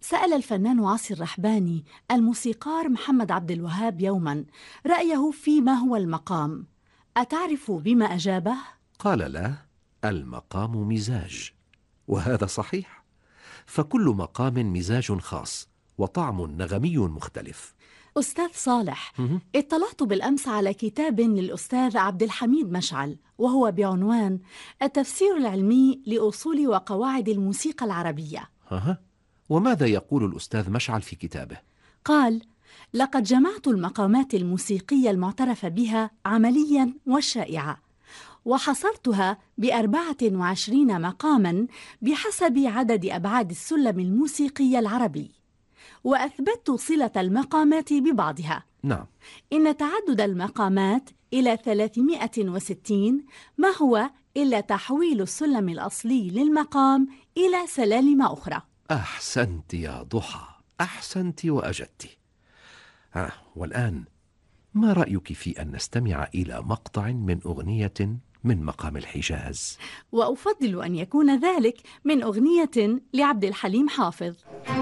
سأل الفنان عاصي الرحباني الموسيقار محمد عبد الوهاب يوما رأيه فيما هو المقام، أتعرف بما أجابه؟ قال له: المقام مزاج. وهذا صحيح، فكل مقام مزاج خاص وطعم نغمي مختلف. أستاذ صالح، مهم. اطلعت بالأمس على كتاب للأستاذ عبد الحميد مشعل، وهو بعنوان التفسير العلمي لأصول وقواعد الموسيقى العربية. ها، وماذا يقول الأستاذ مشعل في كتابه؟ قال: لقد جمعت المقامات الموسيقية المعترف بها عملياً والشائعة، وحصرتها ب24 مقاماً بحسب عدد أبعاد السلم الموسيقي العربي، وأثبتت صلة المقامات ببعضها. نعم. إن تعدد المقامات إلى 360 ما هو إلا تحويل السلم الأصلي للمقام إلى سلالم أخرى. أحسنت يا ضحى، أحسنت وأجدت. والآن ما رأيك في أن نستمع إلى مقطع من أغنية من مقام الحجاز؟ وأفضل أن يكون ذلك من أغنية لعبد الحليم حافظ.